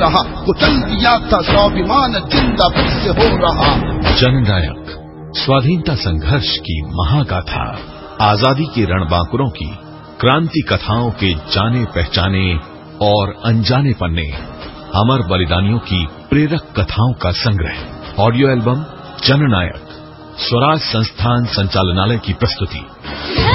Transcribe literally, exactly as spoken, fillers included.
रहा, कुचल दिया था स्वाभिमान जिंदा फिर से हो रहा। जननायक स्वाधीनता संघर्ष की महागाथा, आजादी के रणबांकुरों की, क्रांति कथाओं के जाने पहचाने और अनजाने पन्ने, अमर बलिदानियों की प्रेरक कथाओं का संग्रह। ऑडियो एल्बम जननायक, स्वराज संस्थान संचालनालय की प्रस्तुति।